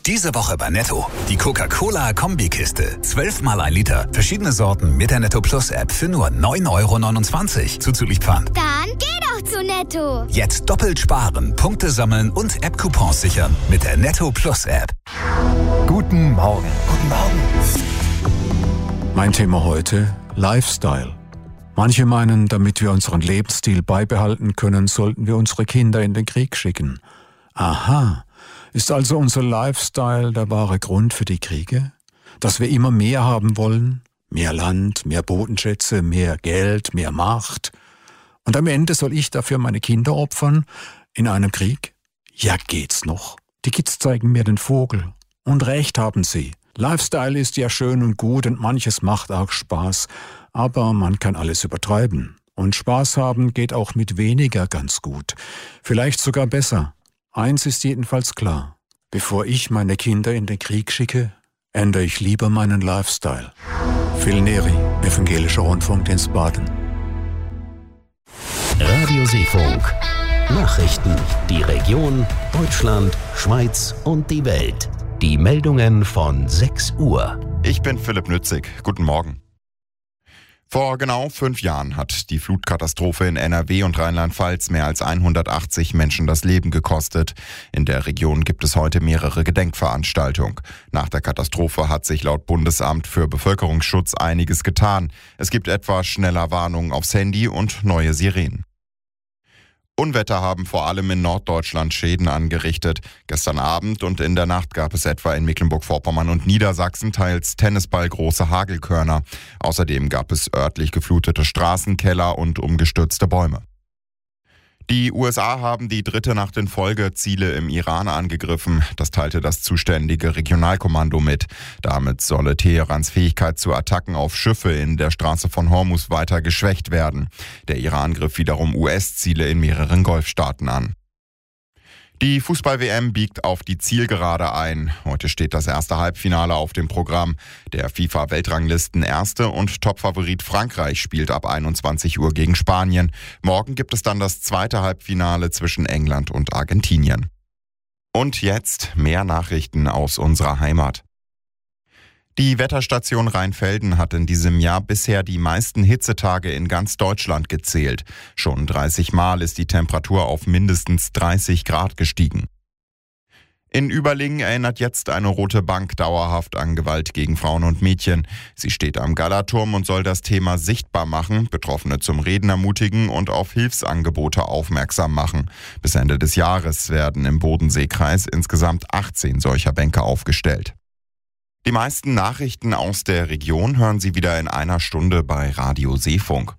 Diese Woche bei Netto. Die Coca-Cola-Kombikiste. 12 mal 1 Liter. Verschiedene Sorten mit der Netto Plus App für nur 9,29 € zuzüglich Pfand. Dann geh doch zu Netto. Jetzt doppelt sparen, Punkte sammeln und App-Coupons sichern mit der Netto Plus App. Guten Morgen. Guten Morgen. Mein Thema heute: Lifestyle. Manche meinen, damit wir unseren Lebensstil beibehalten können, sollten wir unsere Kinder in den Krieg schicken. Aha, ist also unser Lifestyle der wahre Grund für die Kriege? Dass wir immer mehr haben wollen? Mehr Land, mehr Bodenschätze, mehr Geld, mehr Macht? Und am Ende soll ich dafür meine Kinder opfern? In einem Krieg? Ja, geht's noch. Die Kids zeigen mir den Vogel. Und recht haben sie. Lifestyle ist ja schön und gut und manches macht auch Spaß. Aber man kann alles übertreiben. Und Spaß haben geht auch mit weniger ganz gut. Vielleicht sogar besser. Eins ist jedenfalls klar. Bevor ich meine Kinder in den Krieg schicke, ändere ich lieber meinen Lifestyle. Phil Neri, Evangelischer Rundfunkdienst Baden. Radio Seefunk. Nachrichten. Die Region, Deutschland, Schweiz und die Welt. Die Meldungen von 6 Uhr. Ich bin Philipp Nützig. Guten Morgen. Vor genau 5 Jahren hat die Flutkatastrophe in NRW und Rheinland-Pfalz mehr als 180 Menschen das Leben gekostet. In der Region gibt es heute mehrere Gedenkveranstaltungen. Nach der Katastrophe hat sich laut Bundesamt für Bevölkerungsschutz einiges getan. Es gibt etwa schneller Warnungen aufs Handy und neue Sirenen. Unwetter haben vor allem in Norddeutschland Schäden angerichtet. Gestern Abend und in der Nacht gab es etwa in Mecklenburg-Vorpommern und Niedersachsen teils tennisballgroße Hagelkörner. Außerdem gab es örtlich geflutete Straßenkeller und umgestürzte Bäume. Die USA haben die 3. Nacht in Folge Ziele im Iran angegriffen. Das teilte das zuständige Regionalkommando mit. Damit solle Teherans Fähigkeit zu Attacken auf Schiffe in der Straße von Hormuz weiter geschwächt werden. Der Iran griff wiederum US-Ziele in mehreren Golfstaaten an. Die Fußball-WM biegt auf die Zielgerade ein. Heute steht das erste Halbfinale auf dem Programm. Der FIFA-Weltranglisten Erste und Topfavorit Frankreich spielt ab 21 Uhr gegen Spanien. Morgen gibt es dann das zweite Halbfinale zwischen England und Argentinien. Und jetzt mehr Nachrichten aus unserer Heimat. Die Wetterstation Rheinfelden hat in diesem Jahr bisher die meisten Hitzetage in ganz Deutschland gezählt. Schon 30 Mal ist die Temperatur auf mindestens 30 Grad gestiegen. In Überlingen erinnert jetzt eine rote Bank dauerhaft an Gewalt gegen Frauen und Mädchen. Sie steht am Galaturm und soll das Thema sichtbar machen, Betroffene zum Reden ermutigen und auf Hilfsangebote aufmerksam machen. Bis Ende des Jahres werden im Bodenseekreis insgesamt 18 solcher Bänke aufgestellt. Die meisten Nachrichten aus der Region hören Sie wieder in einer Stunde bei Radio Seefunk.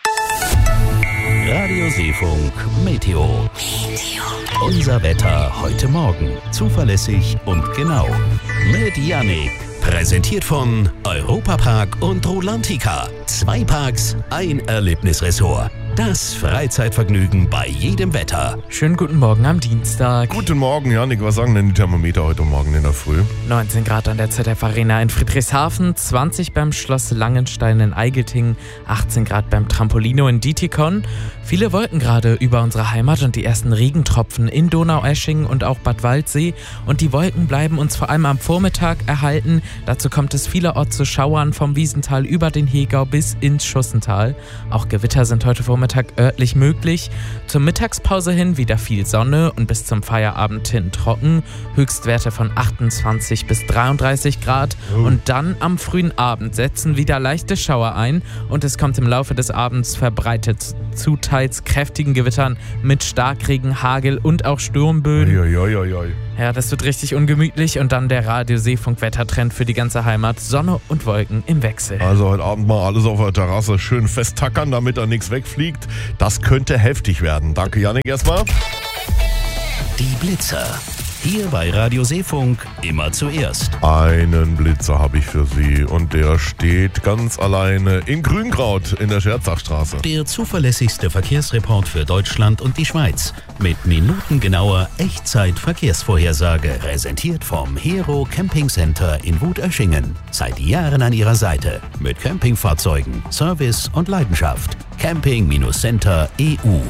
Radio Seefunk Meteo. Unser Wetter heute Morgen. Zuverlässig und genau. Mit Yannick. Präsentiert von Europapark und Rolantica. 2 Parks, ein Erlebnisressort. Das Freizeitvergnügen bei jedem Wetter. Schönen guten Morgen am Dienstag. Guten Morgen, Janik. Was sagen denn die Thermometer heute Morgen in der Früh? 19 Grad an der ZF Arena in Friedrichshafen, 20 beim Schloss Langenstein in Eigeltingen, 18 Grad beim Trampolino in Dietikon. Viele Wolken gerade über unsere Heimat und die ersten Regentropfen in Donaueschingen und auch Bad Waldsee. Und die Wolken bleiben uns vor allem am Vormittag erhalten. Dazu kommt es vielerorts zu Schauern vom Wiesental über den Hegau bis ins Schussental. Auch Gewitter sind heute Vormittag örtlich möglich. Zur Mittagspause hin wieder viel Sonne und bis zum Feierabend hin trocken. Höchstwerte von 28 bis 33 Grad. Und dann am frühen Abend setzen wieder leichte Schauer ein und es kommt im Laufe des Abends verbreitet zu teils kräftigen Gewittern mit Starkregen, Hagel und auch Sturmböen. Ja, das wird richtig ungemütlich und dann der Radio-Seefunk-Wettertrend für die ganze Heimat. Sonne und Wolken im Wechsel. Also heute Abend mal alles auf der Terrasse schön festtackern, damit da nichts wegfliegt. Das könnte heftig werden. Danke, Janik, erstmal. Die Blitzer. Hier bei Radio Seefunk immer zuerst. Einen Blitzer habe ich für Sie und der steht ganz alleine in Grünkraut in der Scherzachstraße. Der zuverlässigste Verkehrsreport für Deutschland und die Schweiz. Mit minutengenauer Echtzeit-Verkehrsvorhersage. Präsentiert vom Hero Camping Center in Wutöschingen. Seit Jahren an Ihrer Seite. Mit Campingfahrzeugen, Service und Leidenschaft. Camping-Center EU.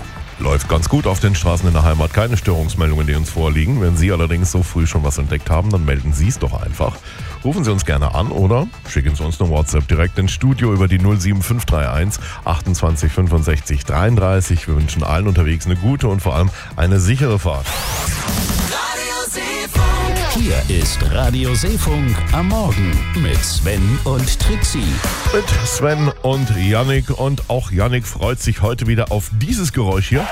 Läuft ganz gut auf den Straßen in der Heimat. Keine Störungsmeldungen, die uns vorliegen. Wenn Sie allerdings so früh schon was entdeckt haben, dann melden Sie es doch einfach. Rufen Sie uns gerne an oder schicken Sie uns eine WhatsApp direkt ins Studio über die 07531 28 65 33. Wir wünschen allen unterwegs eine gute und vor allem eine sichere Fahrt. Hier ist Radio Seefunk am Morgen mit Sven und Trixie. Mit Sven und Yannick. Und auch Yannick freut sich heute wieder auf dieses Geräusch hier.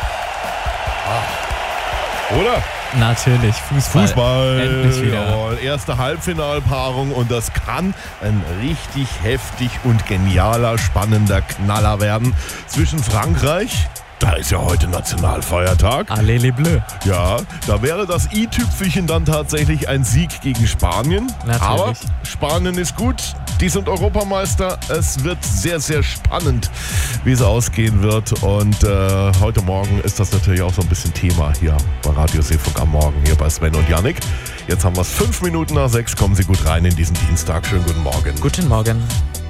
Oder? Natürlich, Fußball. Endlich wieder. Jawohl. Erste Halbfinalpaarung und das kann ein richtig heftig und genialer, spannender Knaller werden zwischen Frankreich. Da ist ja heute Nationalfeiertag. Allez les Bleus. Ja, da wäre das i-Tüpfelchen dann tatsächlich ein Sieg gegen Spanien. Natürlich. Aber Spanien ist gut, die sind Europameister. Es wird sehr, sehr spannend, wie es ausgehen wird. Und heute Morgen ist das natürlich auch so ein bisschen Thema hier bei Radio Seefunk am Morgen, hier bei Sven und Yannick. Jetzt haben wir es 5 Minuten nach 6. Kommen Sie gut rein in diesen Dienstag. Schönen guten Morgen. Guten Morgen.